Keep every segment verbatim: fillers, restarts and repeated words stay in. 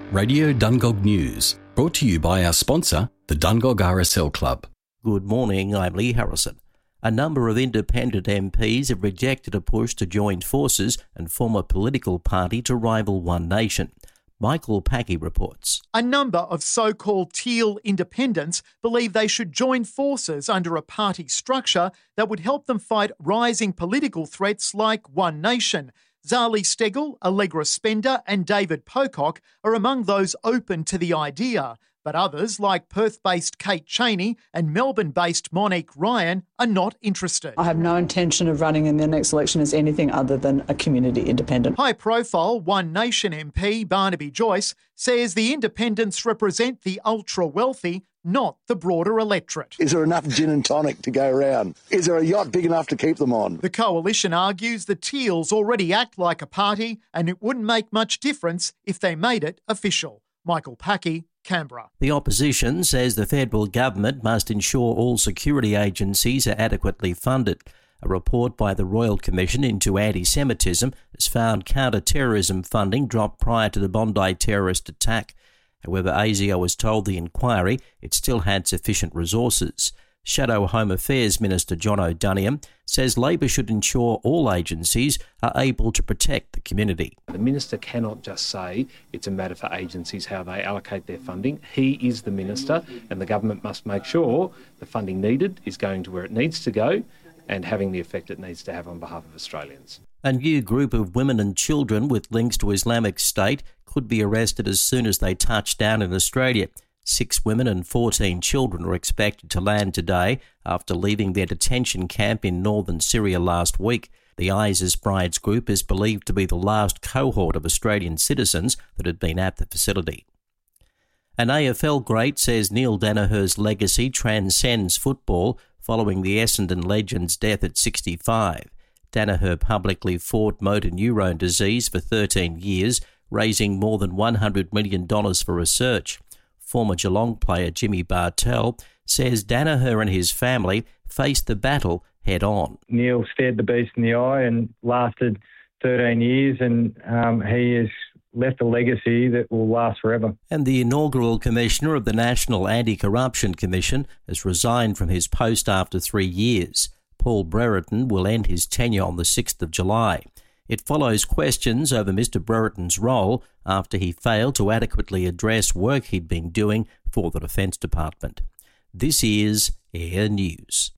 Radio Dungog News, brought to you by our sponsor, the Dungog R S L Club. Good morning, I'm Lee Harrison. A number of independent M Ps have rejected a push to join forces and form a political party to rival One Nation. Michael Packey reports. A number of so-called teal independents believe they should join forces under a party structure that would help them fight rising political threats like One Nation. Zali Steggall, Allegra Spender and David Pocock are among those open to the idea, but others like Perth-based Kate Cheney and Melbourne-based Monique Ryan are not interested. I have no intention of running in the next election as anything other than a community independent. High-profile One Nation M P Barnaby Joyce says the independents represent the ultra-wealthy, not the broader electorate. Is there enough gin and tonic to go around? Is there a yacht big enough to keep them on? The coalition argues the Teals already act like a party and it wouldn't make much difference if they made it official. Michael Packey, Canberra. The opposition says the federal government must ensure all security agencies are adequately funded. A report by the Royal Commission into Anti-Semitism has found counter-terrorism funding dropped prior to the Bondi terrorist attack. However, A S I O has told the inquiry it still had sufficient resources. Shadow Home Affairs Minister John O'Doniam says Labor should ensure all agencies are able to protect the community. The Minister cannot just say it's a matter for agencies how they allocate their funding. He is the Minister and the government must make sure the funding needed is going to where it needs to go and having the effect it needs to have on behalf of Australians. A new group of women and children with links to Islamic State could be arrested as soon as they touch down in Australia. Six women and fourteen children are expected to land today after leaving their detention camp in northern Syria last week. The ISIS Brides group is believed to be the last cohort of Australian citizens that had been at the facility. An A F L great says Neil Daniher's legacy transcends football following the Essendon legend's death at sixty-five. Daniher publicly fought motor neurone disease for thirteen years, raising more than one hundred million dollars for research. Former Geelong player Jimmy Bartell says Daniher and his family faced the battle head-on. Neil stared the beast in the eye and lasted thirteen years, and um, he has left a legacy that will last forever. And the inaugural commissioner of the National Anti-Corruption Commission has resigned from his post after three years. Paul Brereton will end his tenure on the sixth of July. It follows questions over Mr Brereton's role after he failed to adequately address work he'd been doing for the Defence Department. This is Air News.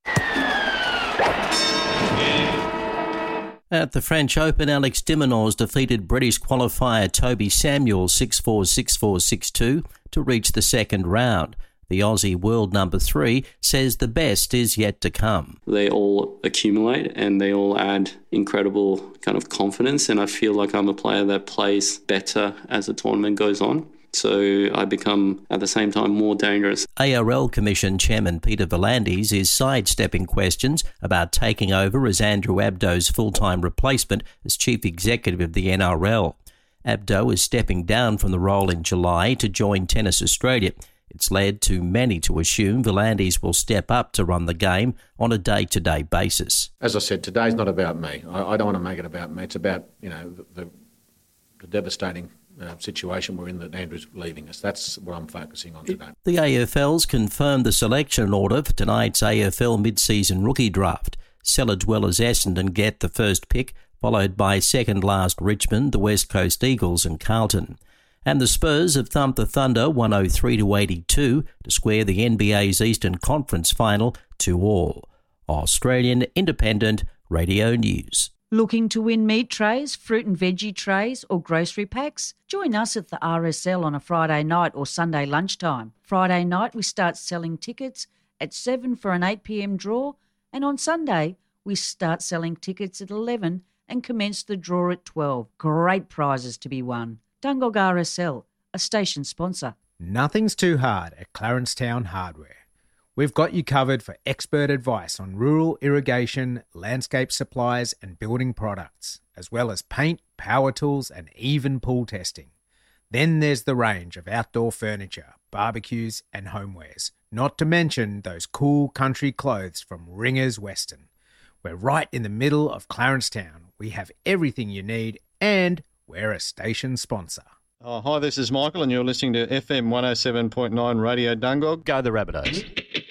At the French Open, Alex de Minaur defeated British qualifier Toby Samuel six four, six four, six two to reach the second round. The Aussie world number three says the best is yet to come. They all accumulate and they all add incredible kind of confidence, and I feel like I'm a player that plays better as the tournament goes on. So I become, at the same time, more dangerous. A R L Commission Chairman Peter V'landys is sidestepping questions about taking over as Andrew Abdo's full-time replacement as Chief Executive of the N R L. Abdo is stepping down from the role in July to join Tennis Australia. It's led to many to assume V'landys will step up to run the game on a day-to-day basis. As I said, today's not about me. I, I don't want to make it about me. It's about, you know, the, the devastating uh, situation we're in that Andrew's leaving us. That's what I'm focusing on today. The A F L's confirmed the selection order for tonight's A F L mid-season rookie draft. Cellar dwellers Essendon get the first pick, followed by second-last Richmond, the West Coast Eagles and Carlton. And the Spurs have thumped the Thunder one oh three to eighty-two to square the N B A's Eastern Conference final two all. Australian Independent Radio News. Looking to win meat trays, fruit and veggie trays or grocery packs? Join us at the R S L on a Friday night or Sunday lunchtime. Friday night we start selling tickets at seven for an eight p m draw, and on Sunday we start selling tickets at eleven and commence the draw at twelve. Great prizes to be won. Dungog R S L, a station sponsor. Nothing's too hard at Clarencetown Hardware. We've got you covered for expert advice on rural irrigation, landscape supplies and building products, as well as paint, power tools and even pool testing. Then there's the range of outdoor furniture, barbecues and homewares, not to mention those cool country clothes from Ringers Western. We're right in the middle of Clarencetown. We have everything you need and we're a station sponsor. Oh, hi, this is Michael, and you're listening to F M one oh seven point nine Radio Dungog. Go the Rabbitohs.